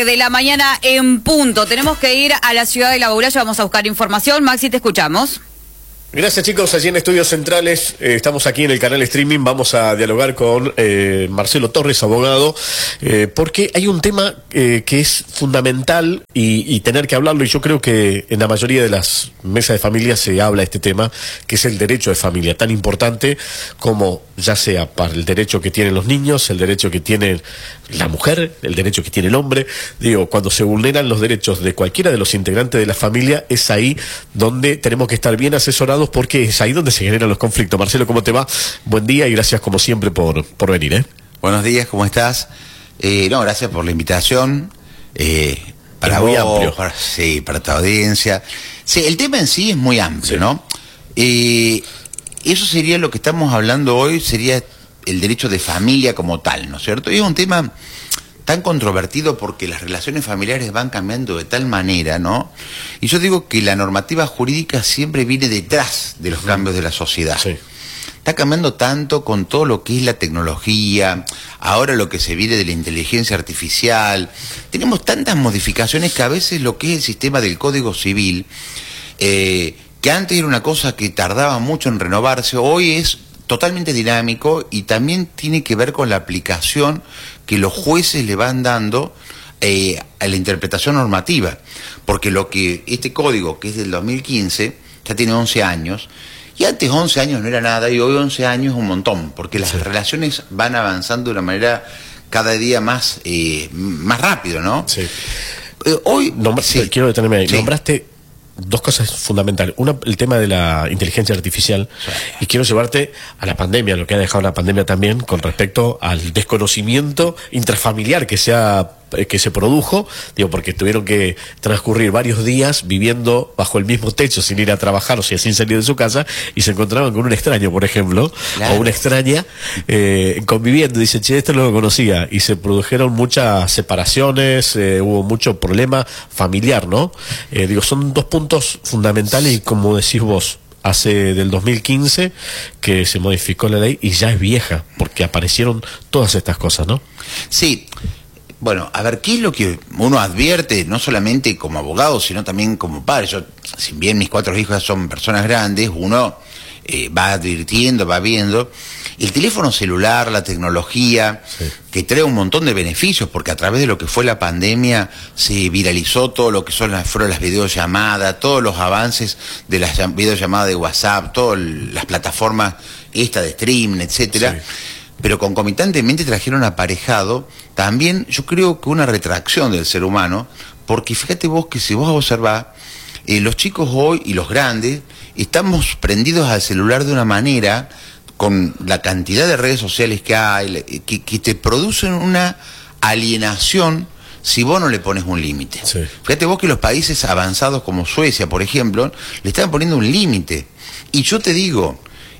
de la mañana en punto. Tenemos que ir a la ciudad de La Bauraya, vamos a buscar información. Maxi, te escuchamos. Gracias, chicos. Allí en Estudios Centrales, estamos aquí en el canal streaming, vamos a dialogar con Marcelo Torres, abogado, porque hay un tema que es fundamental y tener que hablarlo, y yo creo que en la mayoría de las mesas de familia se habla de este tema, que es el derecho de familia, tan importante como ya sea para el derecho que tienen los niños, el derecho que tiene la mujer, el derecho que tiene el hombre. Digo, cuando se vulneran los derechos de cualquiera de los integrantes de la familia, es ahí donde tenemos que estar bien asesorados, porque es ahí donde se generan los conflictos. Marcelo, ¿cómo te va? Buen día y gracias como siempre por venir. Buenos días, ¿cómo estás? Gracias por la invitación. Para muy vos, amplio. Para tu audiencia. Sí, el tema en sí es muy amplio, sí, ¿no? Eso sería lo que estamos hablando hoy, sería el derecho de familia como tal, ¿no es cierto? Y es un tema tan controvertido porque las relaciones familiares van cambiando de tal manera, ¿no? Y yo digo que la normativa jurídica siempre viene detrás de los cambios de la sociedad. Sí. Está cambiando tanto con todo lo que es la tecnología, ahora lo que se viene de la inteligencia artificial. Tenemos tantas modificaciones que a veces lo que es el sistema del Código Civil, que antes era una cosa que tardaba mucho en renovarse, hoy es totalmente dinámico y también tiene que ver con la aplicación que los jueces le van dando a la interpretación normativa, porque lo que este código, que es del 2015, ya tiene 11 años, y antes 11 años no era nada, y hoy 11 años es un montón, porque las relaciones van avanzando de una manera cada día más rápido, ¿no? Sí. Hoy... Sí. Quiero detenerme ahí. Sí. Nombraste dos cosas fundamentales. Una, el tema de la inteligencia artificial, sí, y quiero llevarte a la pandemia, lo que ha dejado la pandemia también con respecto al desconocimiento intrafamiliar que se produjo, digo, porque tuvieron que transcurrir varios días viviendo bajo el mismo techo sin ir a trabajar, o sea, sin salir de su casa, y se encontraban con un extraño, por ejemplo, claro, o una extraña conviviendo. Dice, che, esto no lo conocía, y se produjeron muchas separaciones, hubo mucho problema familiar, ¿no? Digo, son dos puntos fundamentales, y como decís vos, hace del 2015 que se modificó la ley y ya es vieja, porque aparecieron todas estas cosas, ¿no? Sí. Bueno, a ver, ¿qué es lo que uno advierte, no solamente como abogado, sino también como padre? Yo, si bien mis 4 hijos son personas grandes, uno va advirtiendo, va viendo. El teléfono celular, la tecnología, sí, que trae un montón de beneficios, porque a través de lo que fue la pandemia se viralizó todo lo que fueron las videollamadas, todos los avances de las videollamadas de WhatsApp, todas las plataformas de streaming, etcétera. Sí. Pero concomitantemente trajeron aparejado también, yo creo que una retracción del ser humano, porque fíjate vos que si vos observás, los chicos hoy y los grandes estamos prendidos al celular de una manera, con la cantidad de redes sociales que hay, que te producen una alienación si vos no le pones un límite. Sí. Fíjate vos que los países avanzados como Suecia, por ejemplo, le están poniendo un límite. Y yo te digo,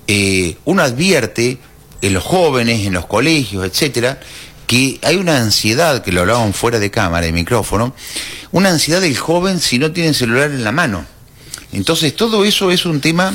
uno advierte en los jóvenes, en los colegios, etcétera, que hay una ansiedad, que lo hablaban fuera de cámara, de micrófono, una ansiedad del joven si no tiene el celular en la mano. Entonces todo eso es un tema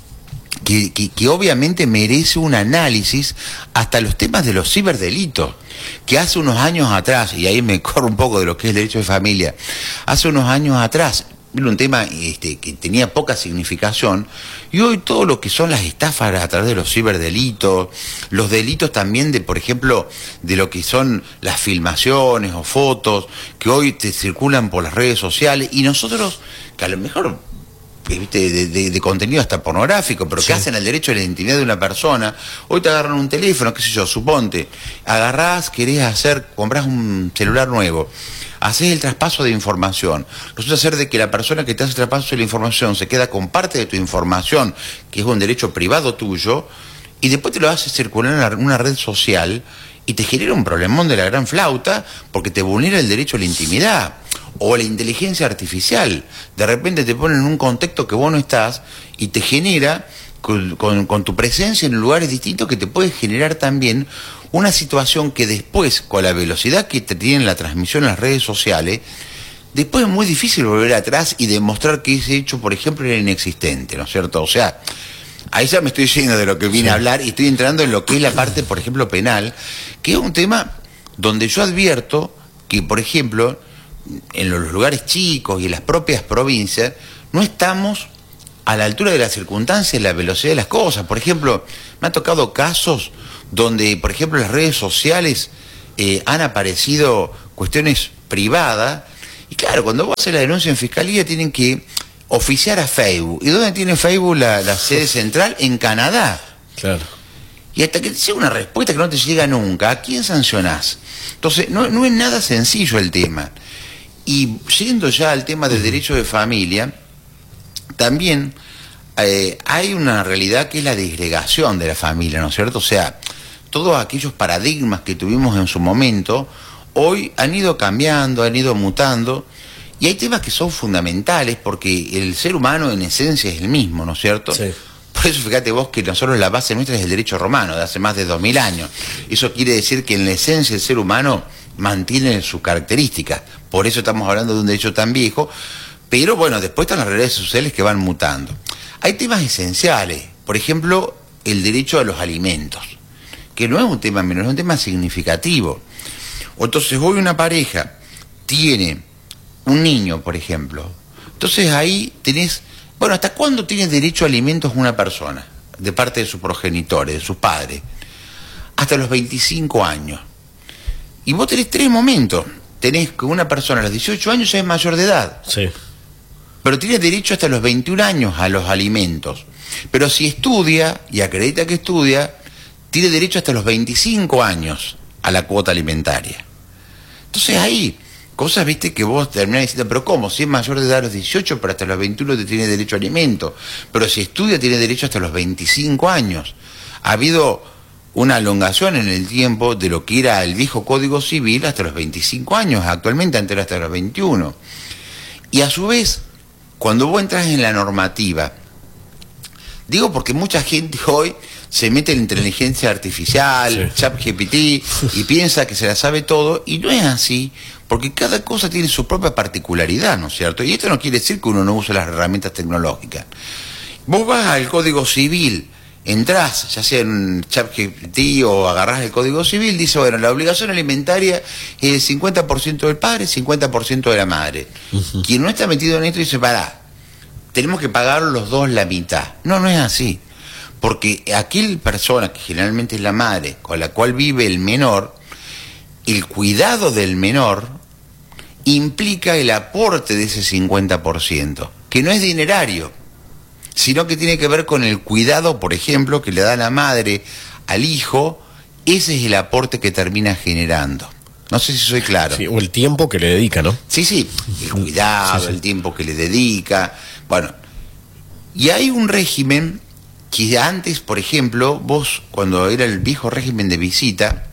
que obviamente merece un análisis, hasta los temas de los ciberdelitos, que hace unos años atrás, y ahí me corro un poco de lo que es el derecho de familia, hace unos años atrás era un tema que tenía poca significación, y hoy todo lo que son las estafas a través de los ciberdelitos, los delitos también de, por ejemplo, de lo que son las filmaciones o fotos, que hoy te circulan por las redes sociales, y nosotros, que a lo mejor, ¿viste? De contenido hasta pornográfico, pero sí, que hacen al derecho a la intimidad de una persona, hoy te agarran un teléfono, qué sé yo, suponte, agarrás, comprás un celular nuevo, haces el traspaso de información, resulta ser de que la persona que te hace el traspaso de la información se queda con parte de tu información, que es un derecho privado tuyo, y después te lo hace circular en una red social y te genera un problemón de la gran flauta, porque te vulnera el derecho a la intimidad. O la inteligencia artificial, de repente te ponen en un contexto que vos no estás y te genera, con tu presencia en lugares distintos, que te puede generar también una situación que después, con la velocidad que te tiene la transmisión en las redes sociales, después es muy difícil volver atrás y demostrar que ese hecho, por ejemplo, era inexistente, ¿no es cierto? O sea, ahí ya me estoy yendo de lo que vine a hablar y estoy entrando en lo que es la parte, por ejemplo, penal, que es un tema donde yo advierto que, por ejemplo, en los lugares chicos y en las propias provincias, no estamos a la altura de las circunstancias y la velocidad de las cosas. Por ejemplo, me han tocado casos donde, por ejemplo, en las redes sociales han aparecido cuestiones privadas, y claro, cuando vos haces la denuncia en fiscalía tienen que oficiar a Facebook. ¿Y dónde tiene Facebook la sede central? En Canadá. Claro. Y hasta que te llega una respuesta que no te llega nunca, ¿a quién sancionás? Entonces, no es nada sencillo el tema. Y yendo ya al tema del derecho de familia, también hay una realidad que es la disgregación de la familia, ¿no es cierto? O sea, todos aquellos paradigmas que tuvimos en su momento, hoy han ido cambiando, han ido mutando, y hay temas que son fundamentales porque el ser humano en esencia es el mismo, ¿no es cierto? Sí. Por eso fíjate vos que nosotros la base nuestra es el derecho romano, de hace más de 2000 años. Eso quiere decir que en la esencia el ser humano mantiene sus características. Por eso estamos hablando de un derecho tan viejo. Pero bueno, después están las realidades sociales que van mutando. Hay temas esenciales. Por ejemplo, el derecho a los alimentos, que no es un tema menor, es un tema significativo. Entonces hoy una pareja tiene un niño, por ejemplo. Entonces ahí tenés... Bueno, ¿hasta cuándo tiene derecho a alimentos una persona? De parte de sus progenitores, de sus padres. Hasta los 25 años. Y vos tenés 3 momentos. Tenés que una persona a los 18 años ya es mayor de edad. Sí. Pero tiene derecho hasta los 21 años a los alimentos. Pero si estudia, y acredita que estudia, tiene derecho hasta los 25 años a la cuota alimentaria. Entonces ahí... cosas, viste, que vos terminás diciendo, pero ¿cómo? Si es mayor de edad a los 18, pero hasta los 21 te tiene derecho a alimento. Pero si estudia, tiene derecho hasta los 25 años. Ha habido una elongación en el tiempo de lo que era el viejo Código Civil hasta los 25 años. Actualmente antes era hasta los 21. Y a su vez, cuando vos entras en la normativa, digo porque mucha gente hoy se mete en la inteligencia artificial, sí, ChatGPT, y piensa que se la sabe todo, y no es así, porque cada cosa tiene su propia particularidad, ¿no es cierto? Y esto no quiere decir que uno no use las herramientas tecnológicas. Vos vas al Código Civil, entrás, ya sea en ChatGPT o agarrás el Código Civil, dice, bueno, la obligación alimentaria es el 50% del padre, 50% de la madre. Quien no está metido en esto dice, pará, tenemos que pagar los dos la mitad. No, no es así. Porque aquella persona que generalmente es la madre, con la cual vive el menor, el cuidado del menor implica el aporte de ese 50%, que no es dinerario, sino que tiene que ver con el cuidado, por ejemplo, que le da la madre al hijo. Ese es el aporte que termina generando. No sé si soy claro. Sí, o el tiempo que le dedica, ¿no? Sí, el cuidado, sí, sí, el tiempo que le dedica. Bueno, y hay un régimen que antes, por ejemplo, vos, cuando era el viejo régimen de visita,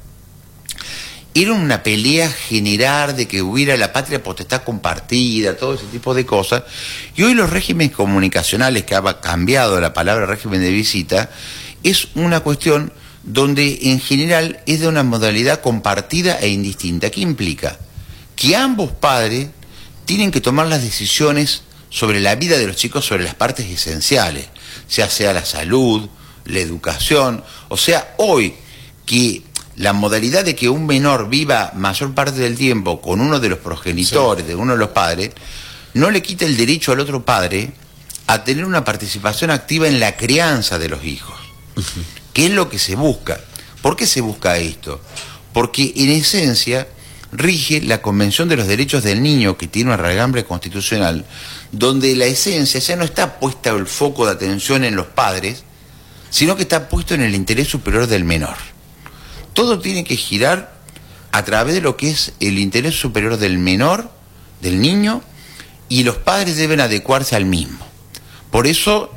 era una pelea general de que hubiera la patria potestad compartida, todo ese tipo de cosas. Y hoy los regímenes comunicacionales, que ha cambiado la palabra régimen de visita, es una cuestión donde en general es de una modalidad compartida e indistinta. ¿Qué implica? Que ambos padres tienen que tomar las decisiones sobre la vida de los chicos, sobre las partes esenciales, ya sea la salud, la educación. O sea, hoy que la modalidad de que un menor viva mayor parte del tiempo con uno de los progenitores, sí, de uno de los padres, no le quita el derecho al otro padre a tener una participación activa en la crianza de los hijos. ¿Qué es lo que se busca? ¿Por qué se busca esto? Porque en esencia rige la Convención de los Derechos del Niño, que tiene una raigambre constitucional, donde la esencia ya no está puesta el foco de atención en los padres, sino que está puesto en el interés superior del menor. Todo tiene que girar a través de lo que es el interés superior del menor, del niño, y los padres deben adecuarse al mismo. Por eso,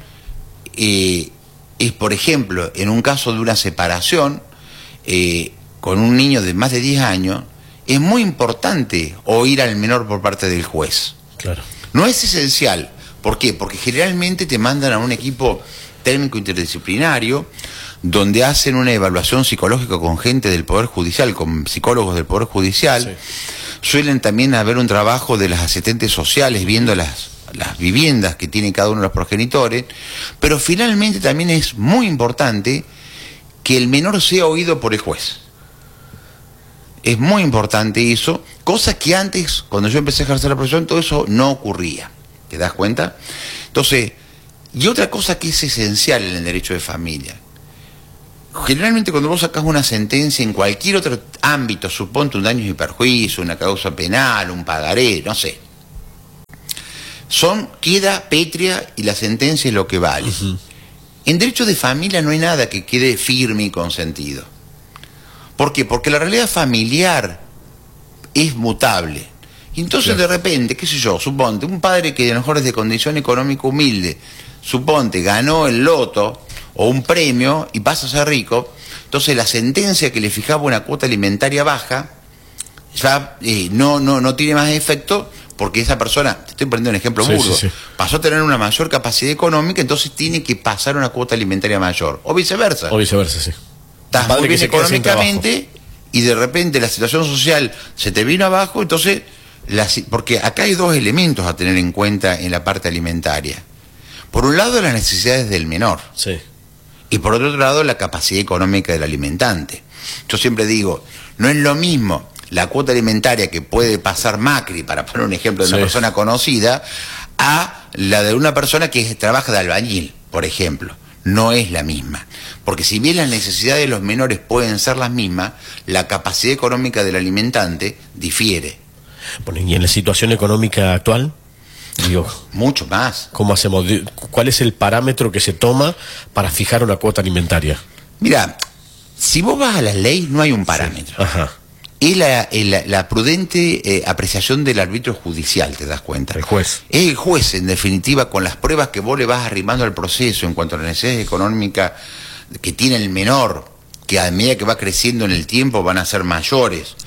por ejemplo, en un caso de una separación, con un niño de más de 10 años, es muy importante oír al menor por parte del juez. Claro. No es esencial. ¿Por qué? Porque generalmente te mandan a un equipo técnico interdisciplinario donde hacen una evaluación psicológica con gente del Poder Judicial, con psicólogos del Poder Judicial. Sí. Suelen también haber un trabajo de las asistentes sociales viendo las viviendas que tiene cada uno de los progenitores, pero finalmente también es muy importante que el menor sea oído por el juez. Es muy importante eso, Cosa que antes, cuando yo empecé a ejercer la profesión, todo eso no ocurría. ¿Te das cuenta? Entonces, y otra cosa que es esencial en el derecho de familia. Generalmente cuando vos sacás una sentencia en cualquier otro ámbito, suponte un daño y perjuicio, una causa penal, un pagaré, no sé, queda pétrea y la sentencia es lo que vale. En derecho de familia no hay nada que quede firme y consentido. ¿Por qué? Porque la realidad familiar es mutable. Y entonces de repente, qué sé yo, suponte, un padre que a lo mejor es de condición económica humilde, suponte, ganó el loto o un premio y pasa a ser rico, entonces la sentencia que le fijaba una cuota alimentaria baja ya no tiene más efecto, porque esa persona, te estoy poniendo un ejemplo burdo, pasó a tener una mayor capacidad económica, entonces tiene que pasar una cuota alimentaria mayor, o viceversa. O viceversa, sí. Estás muy bien económicamente y de repente la situación social se te vino abajo, entonces, porque acá hay dos elementos a tener en cuenta en la parte alimentaria. Por un lado, las necesidades del menor. Sí. Y por otro lado, la capacidad económica del alimentante. Yo siempre digo, no es lo mismo la cuota alimentaria que puede pasar Macri, para poner un ejemplo de una persona conocida, a la de una persona que trabaja de albañil, por ejemplo. No es la misma. Porque si bien las necesidades de los menores pueden ser las mismas, la capacidad económica del alimentante difiere. Bueno, ¿y en la situación económica actual? Digo, mucho más. ¿Cómo hacemos? ¿Cuál es el parámetro que se toma para fijar una cuota alimentaria? Mira, si vos vas a la ley, no hay un parámetro. Ajá. Es la prudente apreciación del árbitro judicial, ¿te das cuenta? El juez. Es el juez, en definitiva, con las pruebas que vos le vas arrimando al proceso en cuanto a las necesidades económicas que tiene el menor, que a medida que va creciendo en el tiempo van a ser mayores.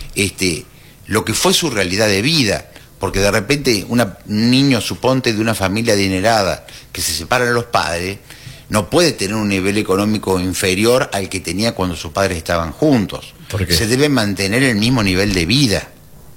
Lo que fue su realidad de vida. Porque de repente un niño, suponte, de una familia adinerada que se separan los padres, no puede tener un nivel económico inferior al que tenía cuando sus padres estaban juntos. ¿Por qué? Se debe mantener el mismo nivel de vida.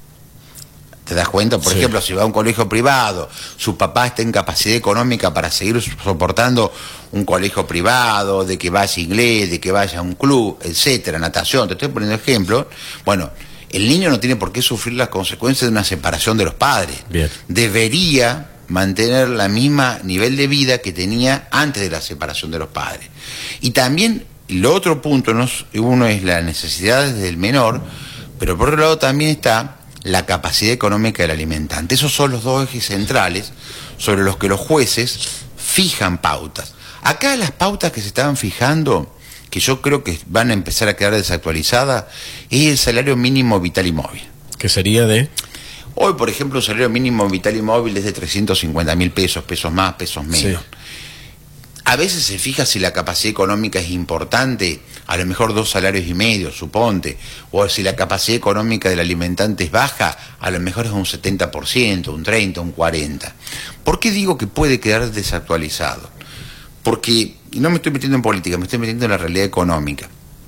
¿Te das cuenta? Por ejemplo, si va a un colegio privado, su papá está en capacidad económica para seguir soportando un colegio privado, de que vaya inglés, de que vaya a un club, etcétera, natación, te estoy poniendo ejemplo. Bueno, el niño no tiene por qué sufrir las consecuencias de una separación de los padres. Bien. Debería mantener la misma nivel de vida que tenía antes de la separación de los padres. Y también, el otro punto, uno es las necesidades del menor, pero por otro lado también está la capacidad económica del alimentante. Esos son los dos ejes centrales sobre los que los jueces fijan pautas. Acá las pautas que se estaban fijando, que yo creo que van a empezar a quedar desactualizadas, es el salario mínimo vital y móvil. ¿Qué sería de? Hoy, por ejemplo, el salario mínimo vital y móvil es de 350.000 pesos, pesos más, pesos menos. Sí. A veces se fija si la capacidad económica es importante, a lo mejor 2 salarios y medio, suponte, o si la capacidad económica del alimentante es baja, a lo mejor es un 70%, un 30%, un 40%. ¿Por qué digo que puede quedar desactualizado? Porque, y no me estoy metiendo en política, me estoy metiendo en la realidad económica.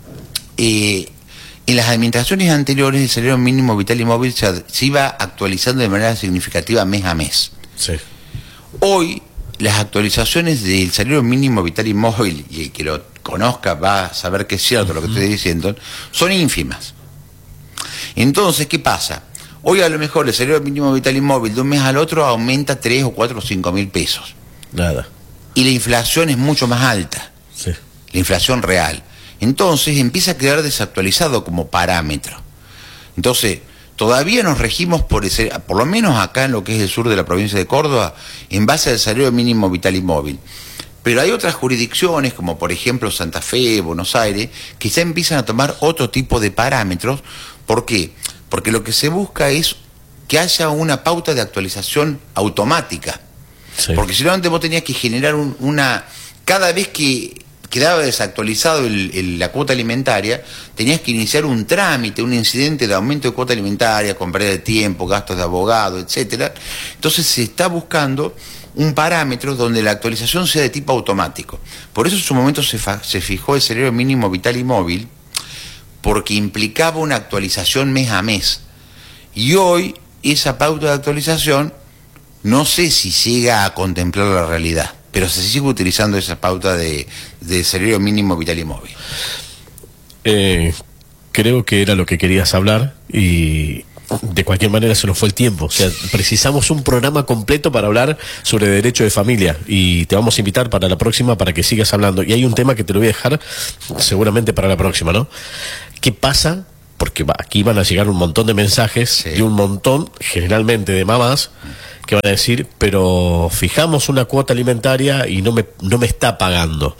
En las administraciones anteriores el salario mínimo vital y móvil se iba actualizando de manera significativa mes a mes. Sí. Hoy las actualizaciones del salario mínimo vital y móvil, y el que lo conozca va a saber que es cierto lo que estoy diciendo, son ínfimas. Entonces, ¿qué pasa? Hoy a lo mejor el salario mínimo vital y móvil de un mes al otro aumenta 3 o 4 o 5.000 pesos. Nada. Y la inflación es mucho más alta. Sí. La inflación real. Entonces empieza a quedar desactualizado como parámetro. Entonces, todavía nos regimos por lo menos acá en lo que es el sur de la provincia de Córdoba, en base al salario mínimo vital y móvil. Pero hay otras jurisdicciones, como por ejemplo Santa Fe, Buenos Aires, que ya empiezan a tomar otro tipo de parámetros. ¿Por qué? Porque lo que se busca es que haya una pauta de actualización automática. Sí. Porque si no, antes vos tenías que generar cada vez que quedaba desactualizado la cuota alimentaria, tenías que iniciar un trámite, un incidente de aumento de cuota alimentaria, con pérdida de tiempo, gastos de abogado, etcétera. Entonces se está buscando un parámetro donde la actualización sea de tipo automático. Por eso en su momento se fijó el salario mínimo vital y móvil, porque implicaba una actualización mes a mes. Y hoy esa pauta de actualización no sé si llega a contemplar la realidad, pero se sigue utilizando esa pauta de salario mínimo vital y móvil. Creo que era lo que querías hablar y de cualquier manera se nos fue el tiempo. O sea, precisamos un programa completo para hablar sobre derecho de familia y te vamos a invitar para la próxima para que sigas hablando. Y hay un tema que te lo voy a dejar seguramente para la próxima, ¿no? ¿Qué pasa? Porque aquí van a llegar un montón de mensajes y un montón, generalmente de mamás, que van a decir, pero fijamos una cuota alimentaria y no me está pagando.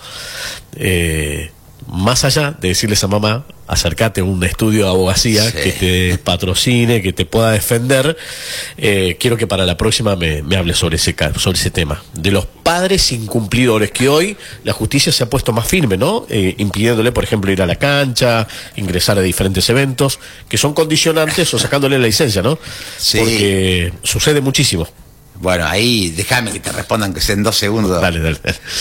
Más allá de decirles a mamá, acércate a un estudio de abogacía que te patrocine, que te pueda defender, quiero que para la próxima me hables sobre ese tema, de los padres incumplidores, que hoy la justicia se ha puesto más firme, ¿no? Impidiéndole, por ejemplo, ir a la cancha, ingresar a diferentes eventos, que son condicionantes o sacándole la licencia, ¿no? Sí. Porque sucede muchísimo. Bueno, ahí déjame que te respondan que sea en 2 segundos. Dale.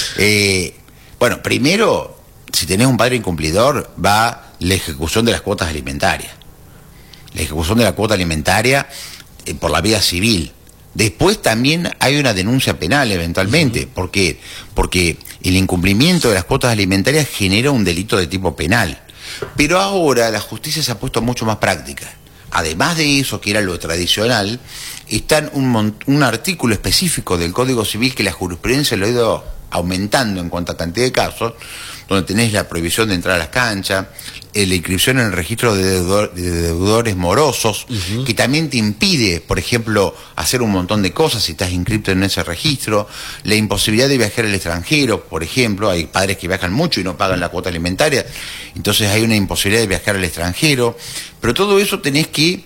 Bueno, primero, si tenés un padre incumplidor, va la ejecución de las cuotas alimentarias. La ejecución de la cuota alimentaria por la vía civil. Después también hay una denuncia penal eventualmente. ¿Por qué? Porque el incumplimiento de las cuotas alimentarias genera un delito de tipo penal. Pero ahora la justicia se ha puesto mucho más práctica. Además de eso, que era lo tradicional, está un artículo específico del Código Civil que la jurisprudencia lo ha ido aumentando en cuanto a cantidad de casos, donde tenés la prohibición de entrar a las canchas, la inscripción en el registro de deudores morosos, que también te impide, por ejemplo, hacer un montón de cosas si estás inscrito en ese registro, la imposibilidad de viajar al extranjero, por ejemplo, hay padres que viajan mucho y no pagan la cuota alimentaria, entonces hay una imposibilidad de viajar al extranjero, pero todo eso tenés que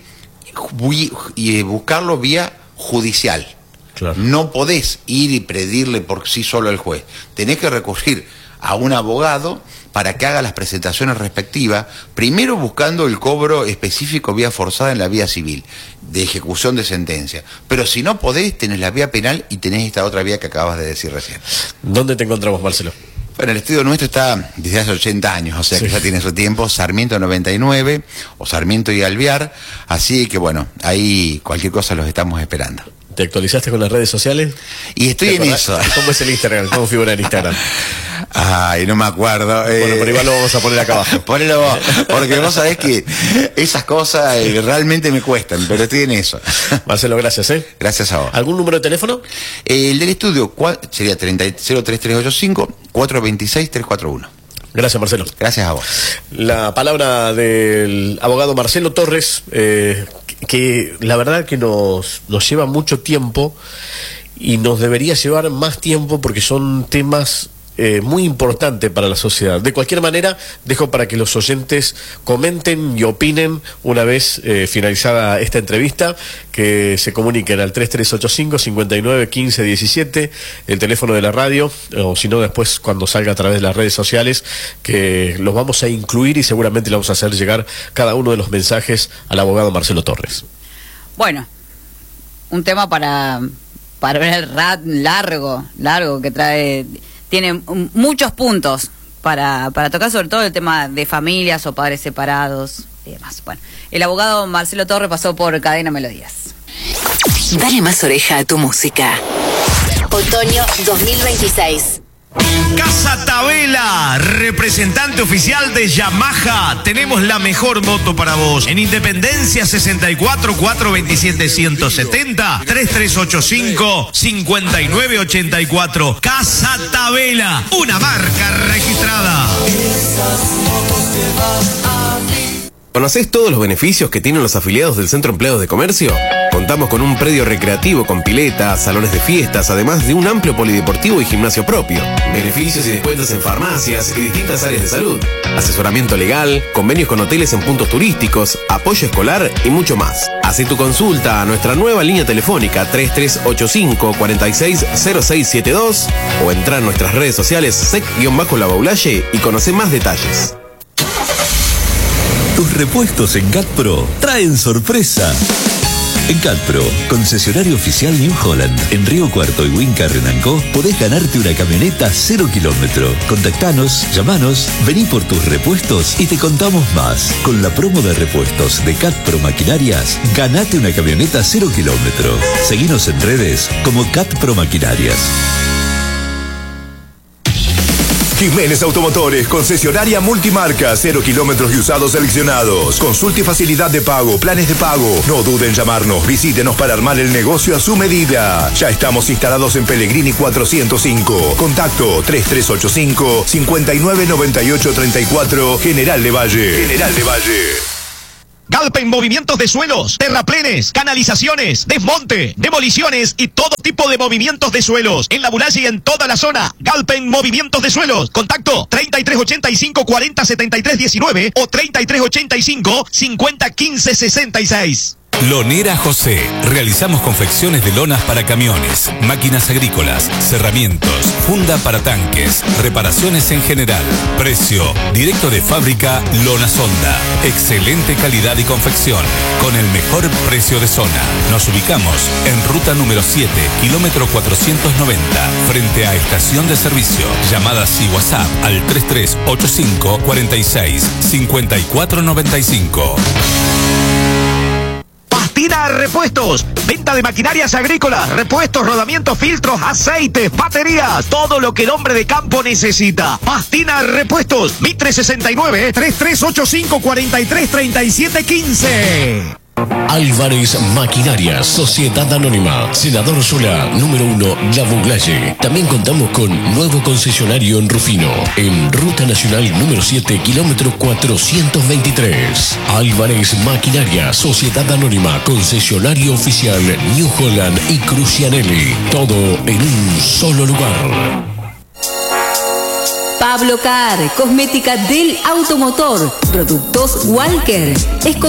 buscarlo vía judicial. Claro. No podés ir y pedirle por sí solo al juez, tenés que recurrir a un abogado para que haga las presentaciones respectivas, primero buscando el cobro específico vía forzada en la vía civil, de ejecución de sentencia. Pero si no podés, tenés la vía penal y tenés esta otra vía que acabas de decir recién. ¿Dónde te encontramos, Marcelo? Bueno, el estudio nuestro está desde hace 80 años, o sea que ya tiene su tiempo, Sarmiento 99, o Sarmiento y Alvear, así que bueno, ahí cualquier cosa los estamos esperando. ¿Te actualizaste con las redes sociales? Y estoy en eso. ¿Cómo es el Instagram? ¿Cómo figura en Instagram? Ay, no me acuerdo. Bueno, pero igual lo vamos a poner acá abajo. Ponelo vos, porque vos sabés que esas cosas realmente me cuestan, pero estoy en eso. Marcelo, gracias, Gracias a vos. ¿Algún número de teléfono? El del estudio sería 03385 426 341. Gracias, Marcelo. Gracias a vos. La palabra del abogado Marcelo Torres, que la verdad que nos lleva mucho tiempo y nos debería llevar más tiempo porque son temas muy importante para la sociedad. De cualquier manera, dejo para que los oyentes comenten y opinen una vez finalizada esta entrevista, que se comuniquen al 3385 59 15 17, el teléfono de la radio, o si no después cuando salga a través de las redes sociales, que los vamos a incluir y seguramente le vamos a hacer llegar cada uno de los mensajes al abogado Marcelo Torres. Bueno, un tema para ver largo que tiene muchos puntos para tocar, sobre todo el tema de familias o padres separados y demás. Bueno, el abogado Marcelo Torres pasó por Cadena Melodías. Dale más oreja a tu música. Otoño 2026. Casa Tabela, representante oficial de Yamaha. Tenemos la mejor moto para vos. En Independencia 64 427 170 3385 5984. Casa Tabela, una marca registrada. ¿Conocés todos los beneficios que tienen los afiliados del Centro Empleados de Comercio? Contamos con un predio recreativo con pileta, salones de fiestas, además de un amplio polideportivo y gimnasio propio. Beneficios y descuentos en farmacias y distintas áreas de salud. Asesoramiento legal, convenios con hoteles en puntos turísticos, apoyo escolar y mucho más. Hacé tu consulta a nuestra nueva línea telefónica 3385-460672 o entra en nuestras redes sociales sec-la Baulalle y conoce más detalles. Tus repuestos en CatPro traen sorpresa. En CatPro, concesionario oficial New Holland, en Río Cuarto y Winca Renancó, podés ganarte una camioneta 0 kilómetro. Contactanos, llamanos, vení por tus repuestos y te contamos más. Con la promo de repuestos de CatPro Maquinarias, ganate una camioneta 0 kilómetro. Seguinos en redes como CatPro Maquinarias. Jiménez Automotores, concesionaria multimarca, 0 kilómetros y usados seleccionados. Consulte facilidad de pago, planes de pago. No duden en llamarnos, visítenos para armar el negocio a su medida. Ya estamos instalados en Pellegrini 405. Contacto 3385-599834, General Lavalle. General Lavalle. Galpen Movimientos de Suelos, terraplenes, canalizaciones, desmonte, demoliciones y todo tipo de movimientos de suelos. En La Muralla y en toda la zona. Galpen Movimientos de Suelos. Contacto 3385-407319 o 3385-501566. Lonera José. Realizamos confecciones de lonas para camiones, máquinas agrícolas, cerramientos, funda para tanques, reparaciones en general. Precio directo de fábrica Lona Sonda. Excelente calidad y confección con el mejor precio de zona. Nos ubicamos en ruta número 7, kilómetro 490, frente a estación de servicio. Llamadas y WhatsApp al 3385 46 5495. Pastina Repuestos, venta de maquinarias agrícolas, repuestos, rodamientos, filtros, aceites, baterías, todo lo que el hombre de campo necesita. Pastina Repuestos, Mitre 69, 3385-433715. Álvarez Maquinarias, Sociedad Anónima, Senador Solá, número 1, La Buglaye. También contamos con nuevo concesionario en Rufino, en Ruta Nacional número 7, kilómetro 423. Álvarez Maquinarias, Sociedad Anónima, concesionario oficial New Holland y Crucianelli. Todo en un solo lugar. Pablo Car, cosmética del automotor. Productos Walker.